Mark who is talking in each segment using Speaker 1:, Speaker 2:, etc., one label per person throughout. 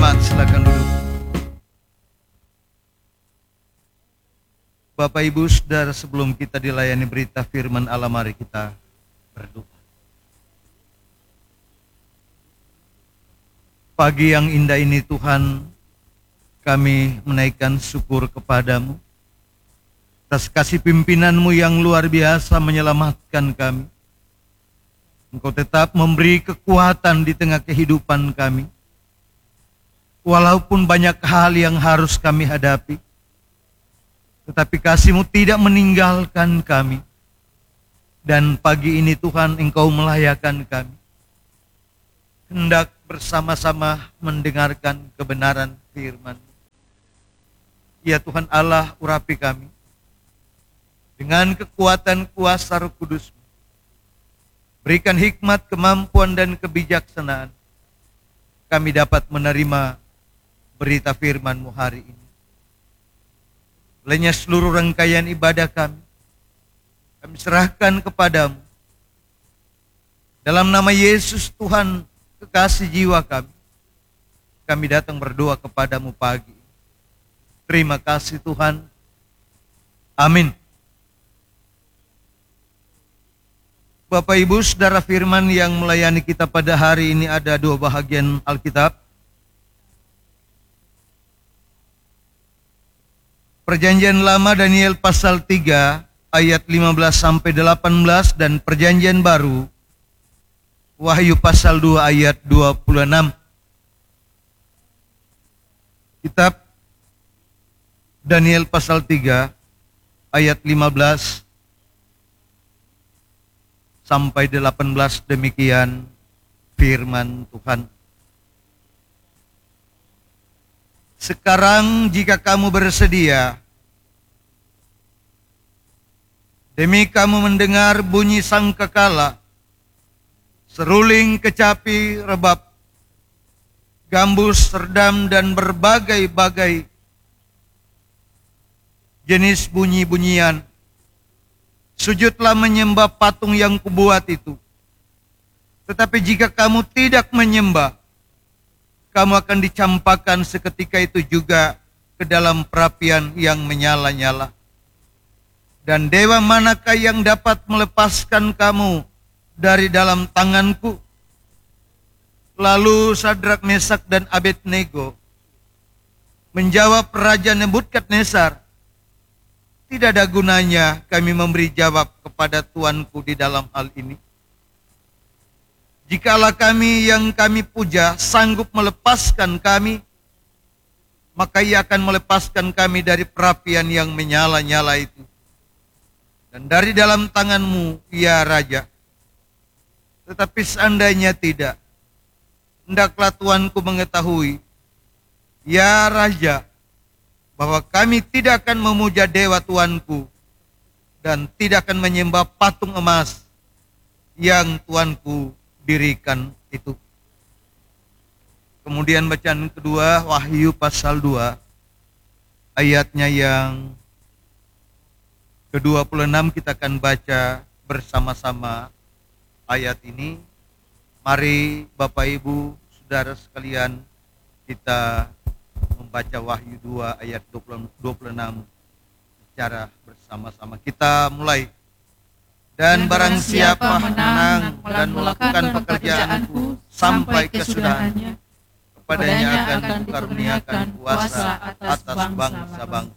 Speaker 1: Jemaat silakan duduk. Bapak Ibu Saudara, sebelum kita dilayani berita firman Allah, mari kita berdoa. Pagi yang indah ini Tuhan, kami menaikkan syukur kepadamu atas kasih pimpinan-Mu yang luar biasa menyelamatkan kami. Engkau tetap memberi kekuatan di tengah kehidupan kami. Walaupun banyak hal yang harus kami hadapi, tetapi kasih-Mu tidak meninggalkan kami. Dan pagi ini Tuhan, Engkau melayakan kami. Hendak bersama-sama mendengarkan kebenaran firman. Ya Tuhan Allah, urapi kami dengan kekuatan kuasa Roh Kudus. Berikan hikmat, kemampuan, dan kebijaksanaan. Kami dapat menerima berita firman-Mu hari ini. Olehnya seluruh rangkaian ibadah kami serahkan kepadamu. Dalam nama Yesus Tuhan, kekasih jiwa kami datang berdoa kepadamu pagi. Terima kasih Tuhan. Amin. Bapak Ibu Saudara, firman yang melayani kita pada hari ini ada dua bahagian Alkitab. Perjanjian Lama Daniel pasal 3 ayat 15 sampai 18 dan Perjanjian Baru Wahyu pasal 2 ayat 26. Kitab Daniel pasal 3 ayat 15 sampai 18, demikian firman Tuhan. Sekarang jika kamu bersedia, demi kamu mendengar bunyi sangkakala, seruling, kecapi, rebab, gambus, serdam, dan berbagai-bagai jenis bunyi-bunyian, sujudlah menyembah patung yang kubuat itu. Tetapi jika kamu tidak menyembah, kamu akan dicampakkan seketika itu juga ke dalam perapian yang menyala-nyala. Dan dewa manakah yang dapat melepaskan kamu dari dalam tanganku? Lalu Sadrak, Mesak, dan Abednego menjawab Raja Nebukadnezar, tidak ada gunanya kami memberi jawab kepada Tuanku di dalam hal ini. Jikalau kami yang kami puja sanggup melepaskan kami, maka Ia akan melepaskan kami dari perapian yang menyala-nyala itu. Dan dari dalam tanganmu, ya Raja. Tetapi seandainya tidak, hendaklah Tuanku mengetahui, ya Raja, bahwa kami tidak akan memuja dewa Tuanku dan tidak akan menyembah patung emas yang Tuanku dirikan itu. Kemudian bacaan kedua, Wahyu pasal 2 ayatnya yang ke-26, kita akan baca bersama-sama ayat ini. Mari Bapak Ibu Saudara sekalian, kita membaca Wahyu 2 ayat 26 secara bersama-sama. Kita mulai. Dan barang siapa menang dan melakukan pekerjaanku sampai kesudahannya, kepadanya akan kukaruniakan kuasa atas bangsa-bangsa.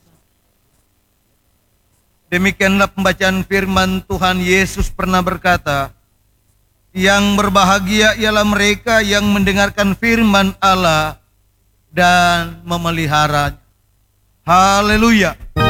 Speaker 1: Demikianlah pembacaan firman Tuhan. Yesus pernah berkata, yang berbahagia ialah mereka yang mendengarkan firman Allah dan memeliharanya. Haleluya.